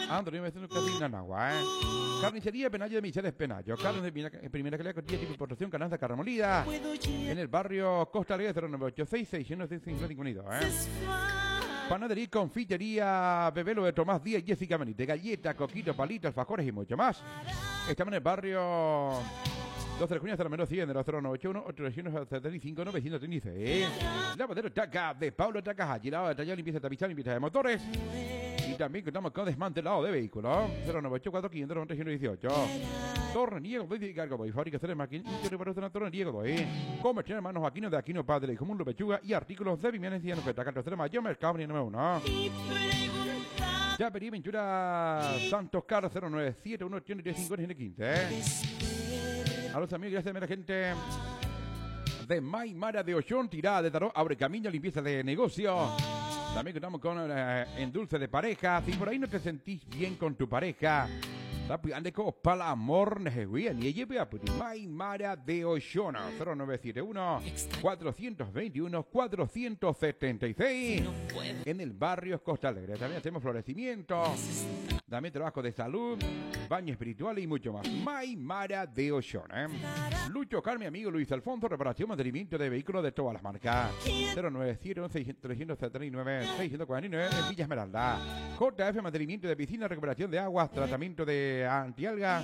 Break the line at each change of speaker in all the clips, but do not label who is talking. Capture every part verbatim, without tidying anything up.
Antonio Vecino Casina Nagua, ¿eh? Carnicería Penayo de Micheles Penayo. Carnes de primera, primera calidad, costilla tipo importación, canasta, carne molida. En el barrio Costa Alegre, cero nueve ocho seis, seis uno cinco cinco dos, ¿eh? Panadería y confitería Bebelo de Tomás Díaz y Jessica Benítez. Galletas, coquitos, palitos, alfajores y mucho más. Estamos en el barrio doce de junio, cero menos cien, de los cero nueve ocho uno, ochocientos setenta y cinco, novecientos treinta y seis. Lavadero Taca de Pablo Taca, agilado de taller, limpieza, tapizar, limpieza de motores. Y también contamos con desmantelado de vehículos. cero nueve ocho cuatro cinco cero nueve uno dieciocho. Tornillo, modificar como fabricación de máquinas y reparación de tornillo, comercial hermanos Aquino de Aquino Padre y Común Pechuga y artículos de vivienda y en oferta. Cartera mayor, mercado número uno. Ya pedí Ventura Santos Carlos cero nueve siete uno ocho tres cinco quince. ¿eh? A los amigos, gracias a la gente de Maimara de Ollón, tirada de tarot, abre camino, limpieza de negocio. También contamos con eh, endulce de pareja. Si por ahí no te sentís bien con tu pareja, ande con para amor, nejeguía, ni ella vea, pues Maimara de Ollón, cero nueve siete uno, cuatro dos uno, cuatro siete seis, en el barrio Costa Alegre. También hacemos florecimiento, también trabajo de salud, baño espiritual y mucho más. Maimara de Ollón, ¿eh? Lucho Car, mi amigo Luis Alfonso, reparación, mantenimiento de vehículos de todas las marcas. cero nueve siete uno, seis tres nueve, seis cuatro nueve, en Villa Esmeralda. J F, mantenimiento de piscina, recuperación de aguas, tratamiento de antialga,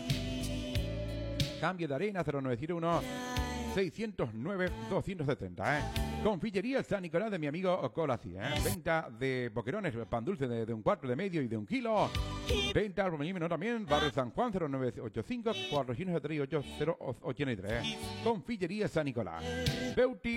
cambio de arena, cero nueve siete uno, seis cero nueve, doscientos setenta. ¿eh? Confitería San Nicolás de mi amigo Colasi, ¿eh? Venta de boquerones, pan dulce de, de un cuarto de medio y de un kilo. Venta al Romero también, barrio San Juan, cero nueve ocho cinco, cuatro cero tres ocho cero ocho tres. Confitería San Nicolás. Beauty,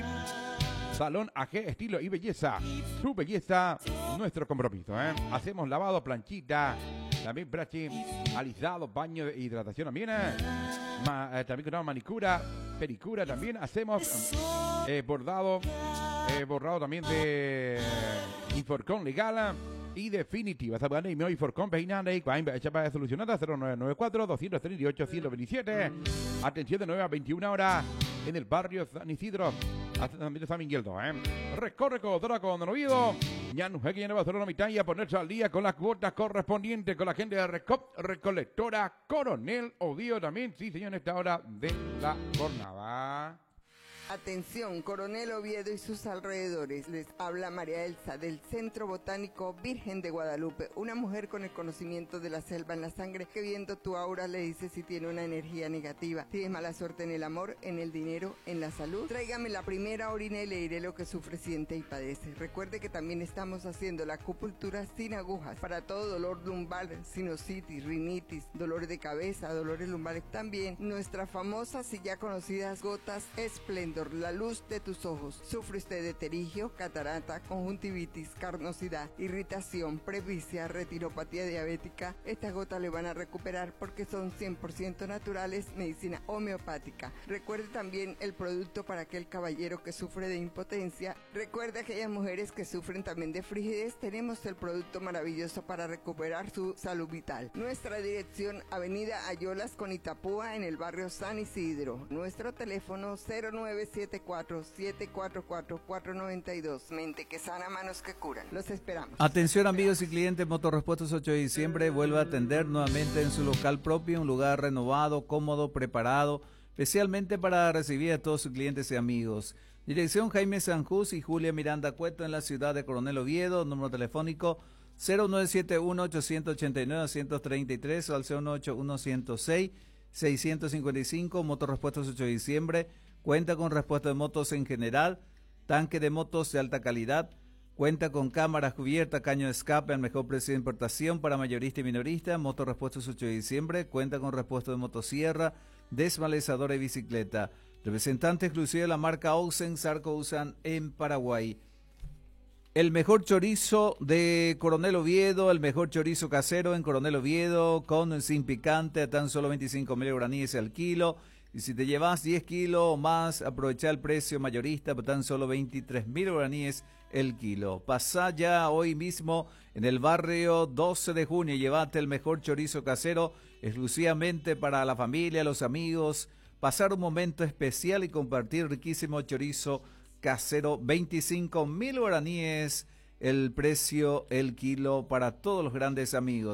salón A G, estilo y belleza. Tu belleza, nuestro compromiso, ¿eh? Hacemos lavado, planchita, también brachi, alisado, baño de hidratación también, ¿eh? Ma, eh, también con manicura, pedicura también. Hacemos eh, bordado, eh, bordado también de Inforcón legal y definitiva. Sabana y me Inforcón peinada y cuaimba hecha para solucionada cero nueve nueve cuatro, dos tres ocho, ciento veintisiete. Atención de nueve a veintiuna horas en el barrio San Isidro. Hasta también de San Miguel dos, ¿eh? Recorre Codora con Oviedo. Ya no hay que llevar a la mitad y a ponerse al día con las cuotas correspondientes con la gente de Recop, Recolectora Coronel Oviedo también. Sí, señor, en esta hora de la jornada.
Atención, Coronel Oviedo y sus alrededores. Les habla María Elsa del Centro Botánico Virgen de Guadalupe, una mujer con el conocimiento de la selva en la sangre que viendo tu aura le dice si tiene una energía negativa. Tienes mala suerte en el amor, en el dinero, en la salud. Tráigame la primera orina y le diré lo que sufre, siente y padece. Recuerde que también estamos haciendo la acupuntura sin agujas para todo dolor lumbar, sinusitis, rinitis, dolor de cabeza, dolores lumbares. También nuestra famosa y ya conocidas gotas Esplendor, la luz de tus ojos. ¿Sufre usted de terigio, catarata, conjuntivitis, carnosidad, irritación, presbicia, retinopatía diabética? Estas gotas le van a recuperar porque son cien por ciento naturales, medicina homeopática. Recuerde también el producto para aquel caballero que sufre de impotencia. Recuerde aquellas mujeres que sufren también de frigidez. Tenemos el producto maravilloso para recuperar su salud vital. Nuestra dirección, Avenida Ayolas con Itapúa, en el barrio San Isidro. Nuestro teléfono cero nueve siete cuatro, siete cuatro cuatro, cuatro nueve dos. Mente que sana, manos que curan. Los esperamos.
Atención amigos y clientes, Motorrepuestos ocho de diciembre vuelve a atender nuevamente en su local propio, un lugar renovado, cómodo, preparado, especialmente para recibir a todos sus clientes y amigos. Dirección Jaime Sanjús y Julia Miranda Cueto en la ciudad de Coronel Oviedo, número telefónico cero nueve siete uno, ocho ocho nueve, dos tres tres o al cero nueve ocho uno, ciento seis, seiscientos cincuenta y cinco. Motorrepuestos ocho de diciembre cuenta con repuesto de motos en general, tanque de motos de alta calidad, cuenta con cámaras cubiertas, caño de escape al mejor precio de importación para mayorista y minorista. Motorrepuestos ocho de diciembre cuenta con repuesto de motosierra, desmalezadora y bicicleta. Representante exclusivo de la marca Oxen, Sarco usan en Paraguay. El mejor chorizo de Coronel Oviedo, el mejor chorizo casero en Coronel Oviedo, con sin picante, a tan solo veinticinco mil guaraníes al kilo. Y si te llevas diez kilos o más, aprovecha el precio mayorista, por tan solo veintitrés mil guaraníes el kilo. Pasá ya hoy mismo en el barrio doce de junio y llévate el mejor chorizo casero exclusivamente para la familia, los amigos. Pasar un momento especial y compartir riquísimo chorizo casero, veinticinco mil guaraníes el precio, el kilo para todos los grandes amigos.